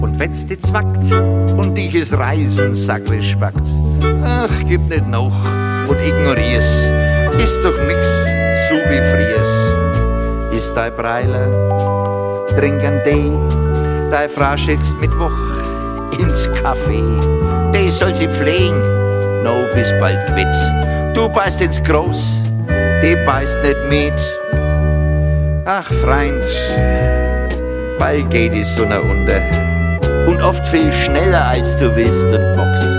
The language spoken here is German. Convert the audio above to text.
Und wenn's dich zwackt und dich is Reisen sackrig spackt, ach, gib nicht noch und ignorier's, ist doch nix so wie friers. Ist dein Breiler, trink ein Tee, dein Frau schickst Mittwoch ins Café. Die soll sie pflegen, no, bis bald quitt. Du beißt ins Groß, die beißt nicht mit. Ach, Freund, bald geht die Sonne unter. Und oft viel schneller als du willst und magst.